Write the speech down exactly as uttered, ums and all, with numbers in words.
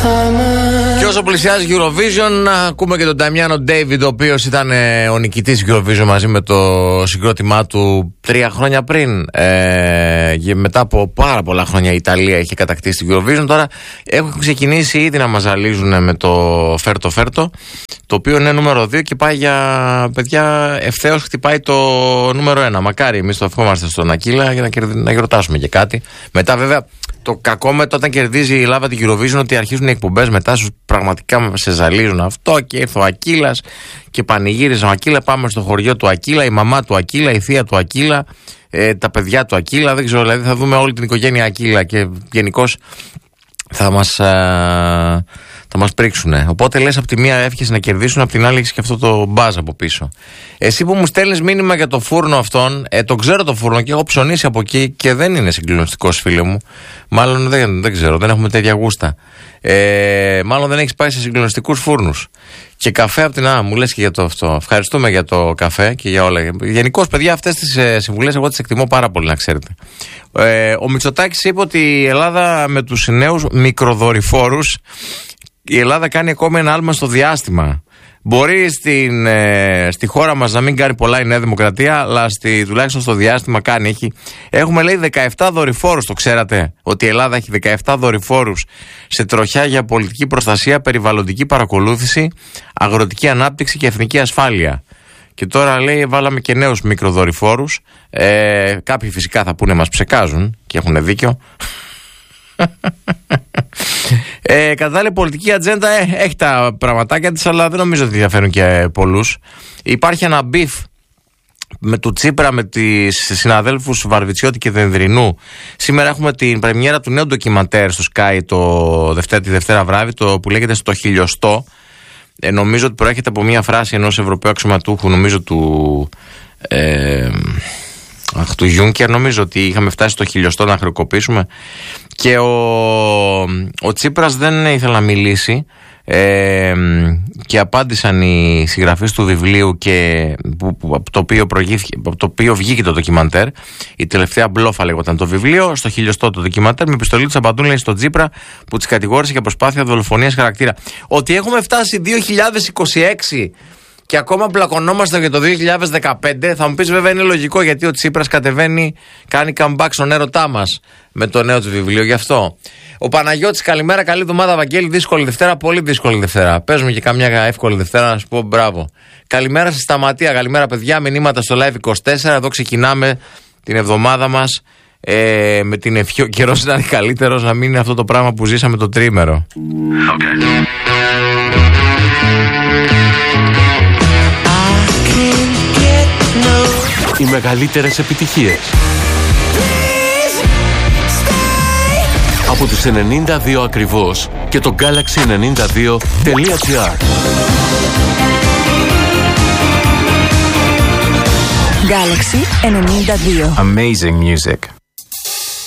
Και όσο πλησιάζει Eurovision, ακούμε και τον Νταμιάνο Ντέιβιντ, ο οποίος ήταν ε, ο νικητής Eurovision μαζί με το συγκρότημά του τρία χρόνια πριν. Ε, και μετά από πάρα πολλά χρόνια η Ιταλία είχε κατακτήσει την Eurovision. Τώρα έχουν ξεκινήσει ήδη να μας ζαλίζουν με το Φέρτο Φέρτο, το οποίο είναι νούμερο δύο και πάει για παιδιά ευθέως χτυπάει το νούμερο ένα. Μακάρι εμείς το ευχόμαστε στον Ακύλα για να, κερδι... να γιορτάσουμε και κάτι. Μετά βέβαια το κακό με το όταν κερδίζει η Ελλάδα την Eurovision ότι αρχίζουν οι εκπομπές μετά σου πραγματικά σε ζαλίζουν αυτό και ήρθε ο Ακύλας και πανηγύριζε ο Ακύλα, πάμε στο χωριό του Ακύλα, η μαμά του Ακύλα, η θεία του Ακύλα, ε, τα παιδιά του Ακύλα, δεν ξέρω, δηλαδή θα δούμε όλη την οικογένεια Ακύλα και γενικώς θα μας, α, θα μας πρίξουνε. Οπότε λες από τη μία εύχεσαι να κερδίσουν, από την άλλη έχεις και αυτό το μπάζ από πίσω. Εσύ που μου στέλνεις μήνυμα για το φούρνο αυτόν, ε, το ξέρω το φούρνο και έχω ψωνίσει από εκεί και δεν είναι συγκλονιστικός, φίλε μου. Μάλλον δεν, δεν ξέρω, δεν έχουμε τέτοια γούστα. Ε, μάλλον δεν έχεις πάει σε συγκλονιστικούς φούρνους. Και καφέ από την Α, μου λες και για το αυτό. Ευχαριστούμε για το καφέ και για όλα. Γενικώς, παιδιά, αυτές τις ε, συμβουλές εγώ τις εκτιμώ πάρα πολύ, να ξέρετε. Ε, ο Μητσοτάκης είπε ότι η Ελλάδα με τους νέους μικροδορυφόρους, η Ελλάδα κάνει ακόμη ένα άλμα στο διάστημα. Μπορεί στην, ε, στη χώρα μας να μην κάνει πολλά η Νέα Δημοκρατία, αλλά στη, τουλάχιστον στο διάστημα κάνει. Έχει, έχουμε λέει δεκαεπτά δορυφόρους, το ξέρατε, ότι η Ελλάδα έχει δεκαεπτά δορυφόρους σε τροχιά για πολιτική προστασία, περιβαλλοντική παρακολούθηση, αγροτική ανάπτυξη και εθνική ασφάλεια. Και τώρα λέει βάλαμε και νέους μικροδορυφόρους. Ε, κάποιοι φυσικά θα πούνε μας ψεκάζουν και έχουν δίκιο. Ε, κατά άλλη πολιτική ατζέντα ε, έχει τα πραγματάκια της, αλλά δεν νομίζω ότι διαφέρουν και πολλούς. Υπάρχει ένα μπιφ με του Τσίπρα με τις συναδέλφους Βαρβιτσιώτη και Δενδρινού. Σήμερα έχουμε την πρεμιέρα του νέου ντοκιμαντέρ στο Sky το Δευτέρα, τη Δευτέρα βράδυ, το που λέγεται Στο Χιλιοστό. Ε, νομίζω ότι προέρχεται από μια φράση ενός Ευρωπαίου αξιωματούχου, νομίζω του ε, αχ, του Γιούνκερ, νομίζω ότι είχαμε φτάσει στο χιλιοστό να χρεοκοπήσουμε. Και ο, ο Τσίπρας δεν ήθελε να μιλήσει ε, και απάντησαν οι συγγραφείς του βιβλίου και, που, που, από, το οποίο από το οποίο βγήκε το ντοκιμαντέρ. Η τελευταία μπλόφα λέγονταν το βιβλίο. Στο χιλιοστό το ντοκιμαντέρ, με επιστολή τους απαντούν, λέει, στον Τσίπρα που τις κατηγόρησε για προσπάθεια δολοφονίας χαρακτήρα. Ότι έχουμε φτάσει δύο χιλιάδες είκοσι έξι και ακόμα μπλακωνόμαστε για το δύο χιλιάδες δεκαπέντε. Θα μου πεις βέβαια είναι λογικό, γιατί ο Τσίπρας κατεβαίνει, κάνει comeback στον έρωτά μας με το νέο του βιβλίο, γι' αυτό. Ο Παναγιώτης, καλημέρα, καλή εβδομάδα, Βαγγέλη. Δύσκολη Δευτέρα, πολύ δύσκολη Δευτέρα. Παίζουμε και καμιά εύκολη Δευτέρα, να σου πω μπράβο. Καλημέρα στη Σταματία, καλημέρα παιδιά. Μηνύματα στο Live είκοσι τέσσερα. Εδώ ξεκινάμε την εβδομάδα μας ε, με την ευχή ο καιρός να είναι καλύτερος, να μην είναι αυτό το πράγμα που ζήσαμε το τρίμερο. Okay. Οι μεγαλύτερες επιτυχίες από τους ενενήντα δύο ακριβώς και το Galaxy ενενήντα δύο τελεία gr. Galaxy ενενήντα δύο. Amazing music.